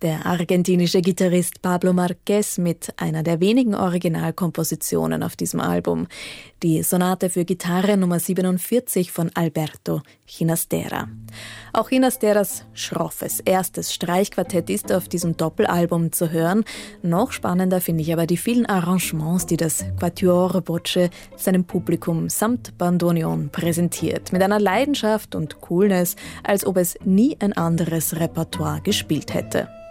Der argentinische Gitarrist Pablo Marquez mit einer der wenigen Originalkompositionen auf diesem Album, die Sonate für Gitarre Nummer 47 von Alberto Ginastera. Auch Ginasteras schroffes erstes Streichquartett ist auf diesem Doppelalbum zu hören. Noch spannender finde ich aber die vielen Arrangements, die das Quatuor Voce seinem Publikum samt Bandoneon präsentiert. Mit einer Leidenschaft und Coolness, als ob es nie ein anderes Repertoire gespielt hätte.